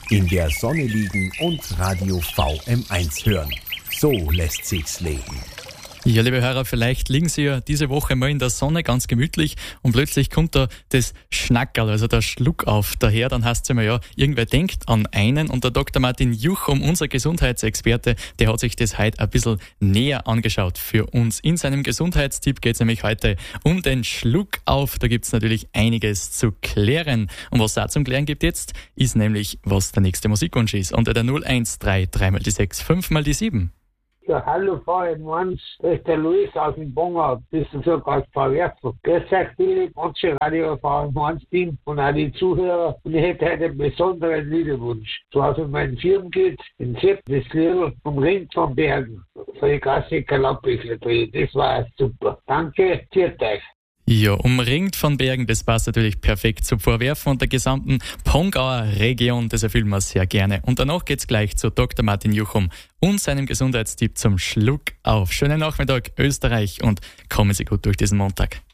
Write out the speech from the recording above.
In der Sonne liegen und Radio VM1 hören. So lässt sich's leben. Ja, liebe Hörer, vielleicht liegen Sie ja diese Woche mal in der Sonne ganz gemütlich und plötzlich kommt da das Schnackerl, also der Schluck auf daher. Dann heißt es immer, ja, irgendwer denkt an einen. Und der Dr. Martin Juchum, unser Gesundheitsexperte, der hat sich das heute ein bisschen näher angeschaut für uns. In seinem Gesundheitstipp geht es nämlich heute um den Schluck auf. Da gibt es natürlich einiges zu klären. Und was es auch zum Klären gibt jetzt, ist nämlich, was der nächste Musikwunsch ist. Unter der 013 3 mal die 6 5 mal die 7. Ja, hallo, VM1, das ist der Luis aus dem Bonga, das ist so ganz verwerflich. Das sagt viele manche Radio VM1-Team und auch die Zuhörer. Und ich hätte heute einen besonderen Liederwunsch. So also mein Firmenkind in Sepp, das Lied umringt von Bergen. Für die Klassiker Lampichler drin. Das war super. Danke, tschüss euch. Ja, umringt von Bergen, das passt natürlich perfekt zum Vorwerfen und der gesamten Pongauer Region, das erfüllen wir sehr gerne. Und danach geht's gleich zu Dr. Martin Juchum und seinem Gesundheitstipp zum Schluck auf. Schönen Nachmittag, Österreich, und kommen Sie gut durch diesen Montag.